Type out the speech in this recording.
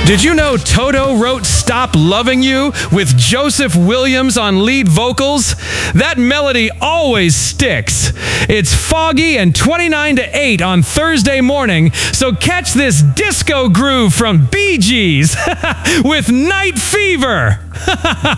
Did you know Toto wrote Stop Loving You with Joseph Williams on lead vocals? That melody always sticks. It's Foggy and 29 to 8 on Thursday morning, so catch this disco groove from Bee Gees with Night Fever.